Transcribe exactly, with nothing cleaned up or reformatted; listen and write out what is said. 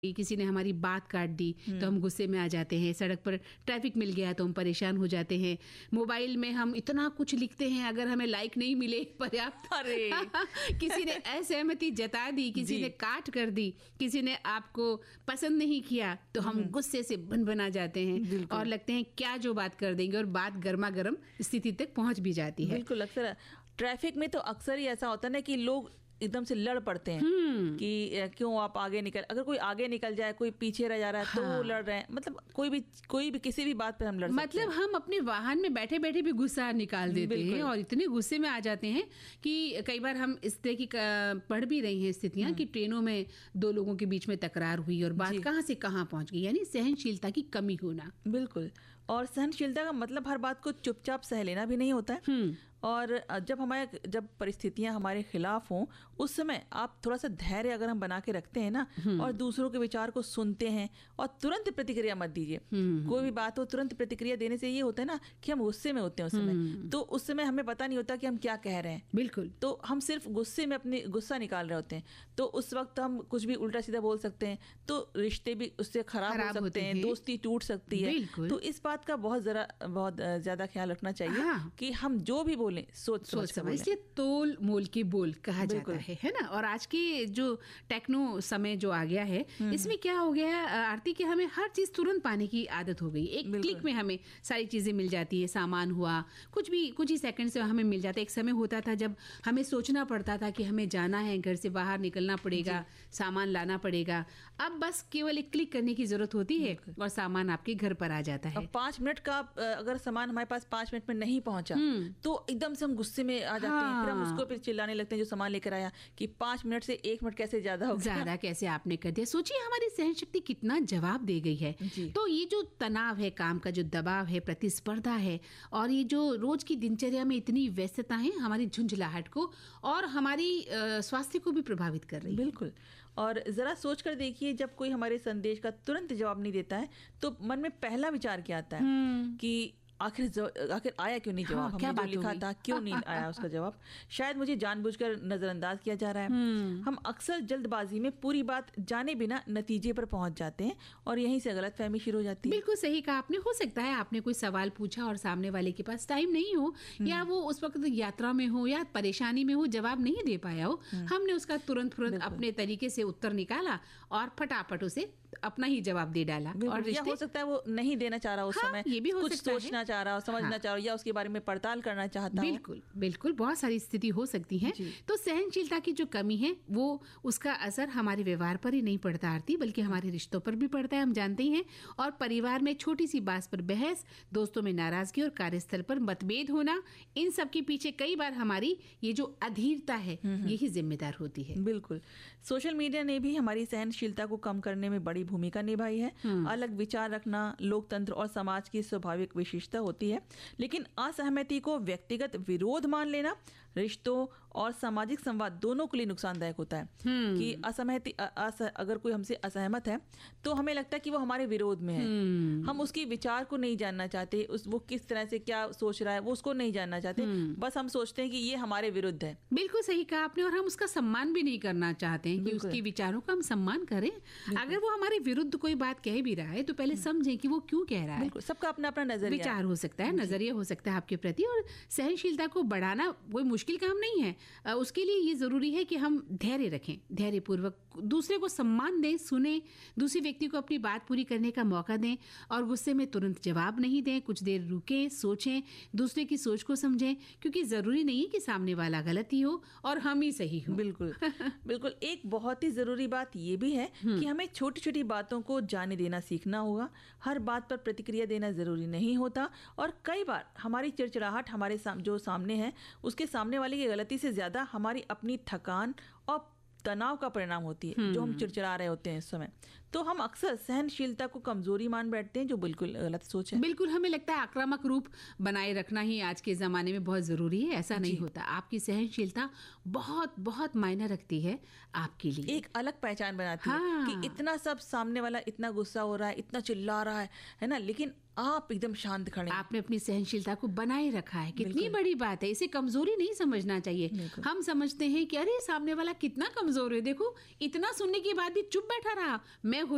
किसी ने हमारी बात काट दी तो हम गुस्से में आ जाते हैं। सड़क पर ट्रैफिक मिल गया तो हम परेशान हो जाते हैं। मोबाइल में हम इतना कुछ लिखते हैं, अगर हमें लाइक नहीं मिले पर्याप्त, अरे किसी ने असहमति जता दी, किसी ने काट कर दी, किसी ने आपको पसंद नहीं किया तो हम गुस्से से भन-भना जाते हैं और लगते हैं क्या जो बात कर देंगे, और बात गर्मा गर्म स्थिति तक पहुंच भी जाती है। बिल्कुल, अक्सर ट्रैफिक में तो अक्सर ही ऐसा होता है ना कि लोग एकदम से लड़ पड़ते हैं कि क्यों आप आगे निकल, अगर कोई आगे निकल जाए, कोई पीछे रह जा रहा है, हाँ। तो वो लड़ रहे हैं। मतलब कोई भी कोई भी किसी भी बात पे हम लड़ मतलब सकते हैं। हम अपने वाहन में बैठे बैठे भी गुस्सा निकाल देते हैं और इतने गुस्से में आ जाते हैं कि कई बार हम इस तरह की पढ़ भी रही हैं स्थितियां कि ट्रेनों में दो लोगों के बीच में तकरार हुई और बात कहाँ से कहाँ पहुंच गई, यानी सहनशीलता की कमी होना। बिल्कुल, और सहनशीलता का मतलब हर बात को चुपचाप सह लेना भी नहीं होता है। और जब हमारे जब परिस्थितियां हमारे खिलाफ हों, उस समय आप थोड़ा सा धैर्य अगर हम बना के रखते हैं ना, और दूसरों के विचार को सुनते हैं और तुरंत प्रतिक्रिया मत दीजिए। कोई भी बात हो तुरंत प्रतिक्रिया देने से ये होता है ना कि हम गुस्से में होते हैं उस समय, तो उस समय हमें पता नहीं होता कि हम क्या कह रहे हैं। बिल्कुल, तो हम सिर्फ गुस्से में अपने गुस्सा निकाल रहे होते हैं, तो उस वक्त हम कुछ भी उल्टा सीधा बोल सकते हैं, तो रिश्ते भी उससे खराब, खराब हो सकते हैं, दोस्ती टूट सकती है। तो इस बात का बहुत जरा बहुत ज्यादा ख्याल रखना चाहिए कि हम जो भी सोच सोच समझ, इसलिए तोल मोल के बोल कहा जाता है, है ना। और आज के जो टेक्नो समय जो आ गया है, इसमें क्या हो गया है आरती, कि हमें हर चीज तुरंत पाने की आदत हो गई। एक क्लिक में हमें सारी चीजें मिल जाती है, सामान हुआ कुछ भी कुछ ही सेकंड से हमें मिल जाता है। एक समय होता था जब हमें सोचना पड़ता था कि हमें जाना है, घर से बाहर निकलना पड़ेगा, सामान लाना पड़ेगा। अब बस केवल एक क्लिक करने की जरूरत होती है और सामान आपके घर पर आ जाता है। पांच मिनट का अगर सामान हमारे पास पांच मिनट में नहीं पहुंचा तो एकदम से हम गुस्से में आ जाते हाँ। हैं, फिर हम उसको फिर चिल्लाने लगते हैं जो सामान लेकर आया कि पांच मिनट से एक मिनट कैसे ज्यादा हो गया, ज्यादा कैसे आपने कर दिया। सोचिए हमारी सहन शक्ति कितना जवाब दे गई है। तो ये जो तनाव है, काम का जो दबाव है, प्रतिस्पर्धा है, और ये जो रोज की दिनचर्या में इतनी व्यस्तता है, हमारी झुंझलाहट को और हमारी स्वास्थ्य को भी प्रभावित कर रही है। बिल्कुल, और जरा सोच कर देखिए, जब कोई हमारे संदेश का तुरंत जवाब नहीं देता है तो मन में पहला विचार क्या आता है कि आखिर आखिर आया क्यों नहीं जवाब, हाँ, हमने जो लिखा था क्यों नहीं आया उसका जवाब, शायद मुझे जानबूझकर नजरअंदाज किया जा रहा है। हम अक्सर जल्दबाजी में पूरी बात जाने बिना नतीजे पर पहुंच जाते हैं और यहीं से गलतफहमी शुरू हो जाती है। बिल्कुल सही कहा आपने। हो सकता है आपने कोई सवाल पूछा और सामने वाले के पास टाइम नहीं हो, या वो उस वक्त यात्रा में हो या परेशानी में हो, जवाब नहीं दे पाया हो। हमने उसका तुरंत तुरंत अपने तरीके से उत्तर निकाला और फटाफट उसे अपना ही जवाब दे डाला। और या हो सकता है वो नहीं देना चाह रहा उस हाँ, समय, ये भी हो कुछ सोचना चाह रहा हो, समझना हाँ। चाह रहा हो, या उसके बारे में पड़ताल करना चाहता हो। बिल्कुल बिल्कुल, बहुत सारी स्थिति हो सकती है। तो सहनशीलता की जो कमी है, वो उसका असर हमारे व्यवहार पर ही नहीं पड़ता आरती, बल्कि हमारे रिश्तों पर भी पड़ता है, हम जानते हैं। और परिवार में छोटी सी बात पर बहस, दोस्तों में नाराजगी और कार्यस्थल पर मतभेद होना, इन सब के पीछे कई बार हमारी ये जो अधीरता है यही जिम्मेदार होती है। बिल्कुल, सोशल मीडिया ने भी हमारी सहनशीलता को कम करने में बड़ी भूमिका निभाई है। अलग विचार रखना लोकतंत्र और समाज की स्वाभाविक विशेषता होती है, लेकिन असहमति को व्यक्तिगत विरोध मान लेना रिश्तों और सामाजिक संवाद दोनों के लिए नुकसानदायक होता है। कि असहमति अस, अगर कोई हमसे असहमत है तो हमें लगता है कि वो हमारे विरोध में है, हम उसकी विचार को नहीं जानना चाहते, उस वो किस तरह से क्या सोच रहा है वो उसको नहीं जानना चाहते, बस हम सोचते हैं कि ये हमारे विरुद्ध है। बिल्कुल सही कहा आपने, और हम उसका सम्मान भी नहीं करना चाहते हैं कि उसके विचारों का हम सम्मान करें। अगर वो हमारे विरुद्ध कोई बात कह भी रहा है तो पहले समझें कि वो क्यों कह रहा है। सबका अपना अपना नजरिया विचार हो सकता है, नजरिया हो सकता है आपके प्रति, और सहनशीलता को बढ़ाना कोई मुश्किल काम नहीं है। उसके लिए ये जरूरी है कि हम धैर्य रखें, धैर्य पूर्वक दूसरे को सम्मान दें, सुने, दूसरे व्यक्ति को अपनी बात पूरी करने का मौका दें, और गुस्से में तुरंत जवाब नहीं दें, कुछ देर रुकें, सोचें, दूसरे की सोच को समझें, क्योंकि जरूरी नहीं है कि सामने वाला गलत ही हो और हम ही सही हो। बिल्कुल बिल्कुल, एक बहुत ही जरूरी बात ये भी है कि हमें छोटी छोटी बातों को जाने देना सीखना होगा। हर बात पर प्रतिक्रिया देना जरूरी नहीं होता, और कई बार हमारी चिड़चिड़ाहट हमारे साम, जो सामने है उसके सामने वाले की गलती से ज्यादा हमारी अपनी थकान और तनाव का परिणाम होती है, जो हम चिड़चिड़ा रहे होते हैं इस समय। तो हम अक्सर सहनशीलता को कमजोरी मान बैठते हैं, जो बिल्कुल गलत सोच है। बिल्कुल, हमें लगता है आक्रामक रूप बनाए रखना ही आज के जमाने में बहुत जरूरी है। ऐसा नहीं होता। आपकी सहनशीलता बहुत बहुत मायने रखती है आपके लिए, एक अलग पहचान बनाती हाँ। है कि इतना सब सामने वाला इतना गुस्सा हो रहा है, इतना चिल्ला रहा है, है ना, लेकिन आप एकदम शांत खड़े, आपने अपनी सहनशीलता को बनाए रखा है। कितनी बड़ी बात है, इसे कमजोरी नहीं समझना चाहिए। हम समझते हैं कि अरे सामने वाला कितना कमजोर है, देखो इतना सुनने के बाद भी चुप बैठा रहा, मैं